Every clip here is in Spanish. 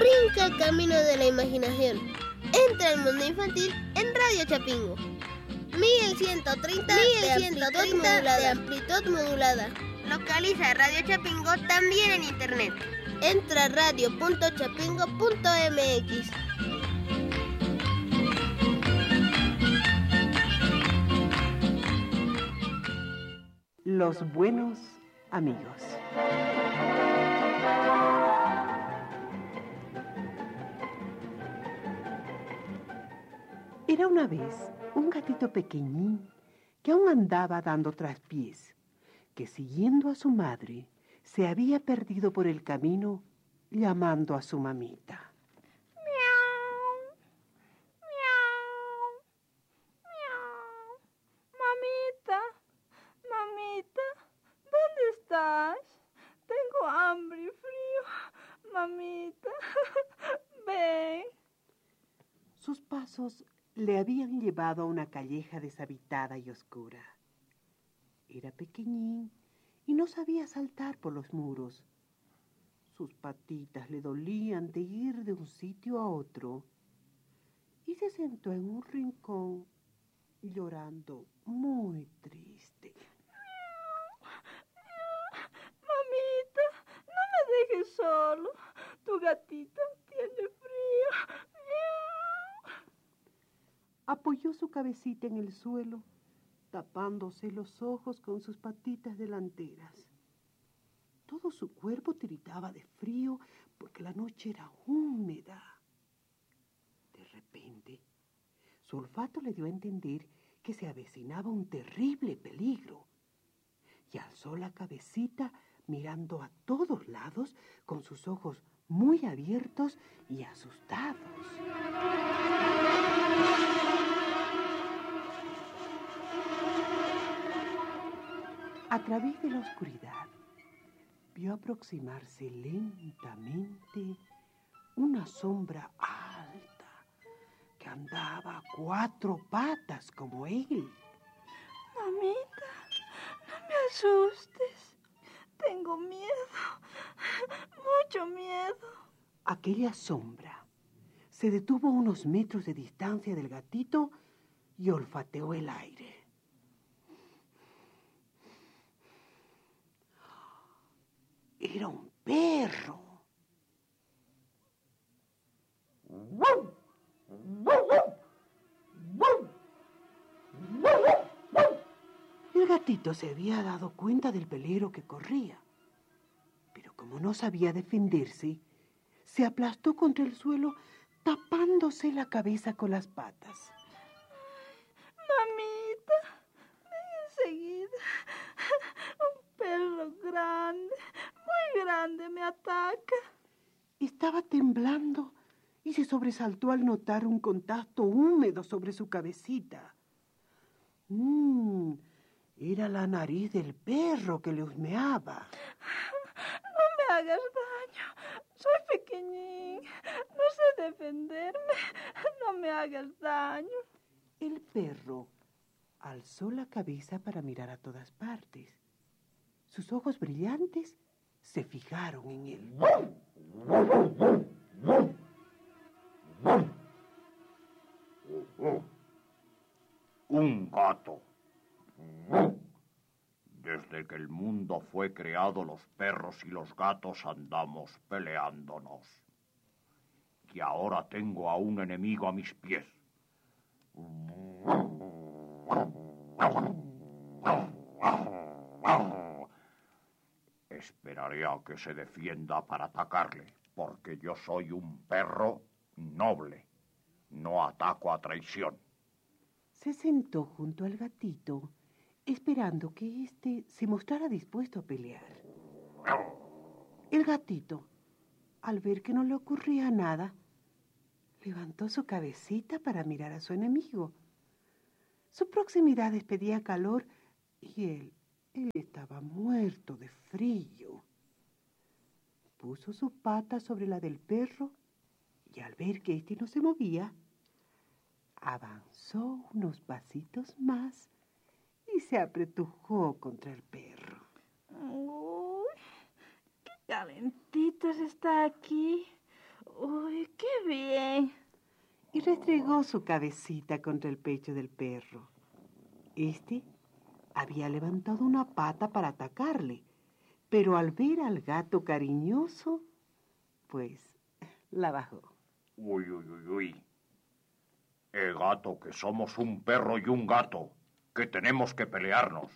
Brinca el camino de la imaginación. Entra al mundo infantil en Radio Chapingo. 1130 de amplitud modulada. Localiza Radio Chapingo también en internet. Entra a radio.chapingo.mx. Los buenos amigos. Era una vez un gatito pequeñín que aún andaba dando traspiés, que siguiendo a su madre se había perdido por el camino llamando a su mamita. Miau, miau, miau. Mamita, mamita, ¿dónde estás? Tengo hambre y frío. Mamita, ven. Sus pasos le habían llevado a una calleja deshabitada y oscura. Era pequeñín y no sabía saltar por los muros. Sus patitas le dolían de ir de un sitio a otro y se sentó en un rincón llorando muy triste. Mamita, no me dejes solo. Tu gatito tiene frío. Apoyó su cabecita en el suelo, tapándose los ojos con sus patitas delanteras. Todo su cuerpo tiritaba de frío porque la noche era húmeda. De repente, su olfato le dio a entender que se avecinaba un terrible peligro y alzó la cabecita mirando a todos lados con sus ojos muy abiertos y asustados. A través de la oscuridad, vio aproximarse lentamente una sombra alta que andaba a 4 patas como él. Mamita, no me asustes. Tengo miedo, mucho miedo. Aquella sombra se detuvo a unos metros de distancia del gatito y olfateó el aire. Era un perro. El gatito se había dado cuenta del peligro que corría, pero como no sabía defenderse, se aplastó contra el suelo tapándose la cabeza con las patas. Mamita, ven enseguida. Un perro grande, muy grande, me ataca. Estaba temblando y se sobresaltó al notar un contacto húmedo sobre su cabecita. Era la nariz del perro que le husmeaba. No me hagas daño. Soy pequeñín. No sé defenderme. No me hagas daño. El perro alzó la cabeza para mirar a todas partes. Sus ojos brillantes se fijaron en él. Un gato. Desde que el mundo fue creado, los perros y los gatos andamos peleándonos. Y ahora tengo a un enemigo a mis pies. Esperaré a que se defienda para atacarle, porque yo soy un perro noble. No ataco a traición. Se sentó junto al gatito, esperando que éste se mostrara dispuesto a pelear. El gatito, al ver que no le ocurría nada, levantó su cabecita para mirar a su enemigo. Su proximidad despedía calor y él estaba muerto de frío. Puso su pata sobre la del perro y al ver que éste no se movía, avanzó unos pasitos más y se apretujó contra el perro. Uy, qué calentito se está aquí. ¡Uy, qué bien! Y restregó su cabecita contra el pecho del perro. Este había levantado una pata para atacarle, pero al ver al gato cariñoso, pues la bajó. Uy, uy, uy, uy. Gato, que somos un perro y un gato, que tenemos que pelearnos.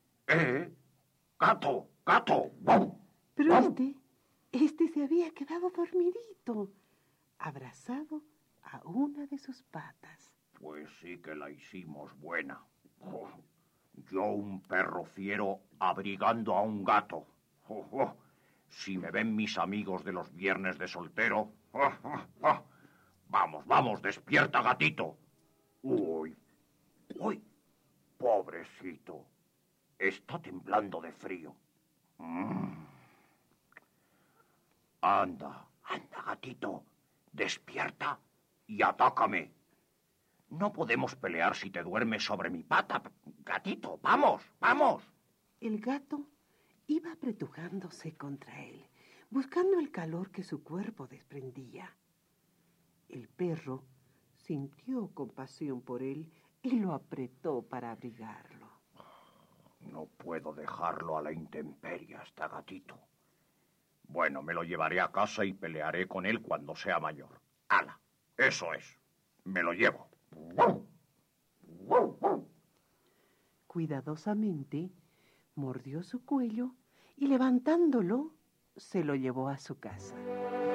Gato, gato. Pero este se había quedado dormidito, abrazado a una de sus patas. Pues sí que la hicimos buena. Yo, un perro fiero, abrigando a un gato. Si me ven mis amigos de los viernes de soltero. Vamos, vamos, despierta, gatito. Uy, uy, pobrecito. Está temblando de frío. Anda, anda, gatito. Despierta y atácame. No podemos pelear si te duermes sobre mi pata, gatito. Vamos, vamos. El gato iba apretujándose contra él, buscando el calor que su cuerpo desprendía. El perro sintió compasión por él y lo apretó para abrigarlo. No puedo dejarlo a la intemperie, hasta gatito. Bueno, me lo llevaré a casa y pelearé con él cuando sea mayor. ¡Hala! Eso es. Me lo llevo. Cuidadosamente mordió su cuello y levantándolo se lo llevó a su casa.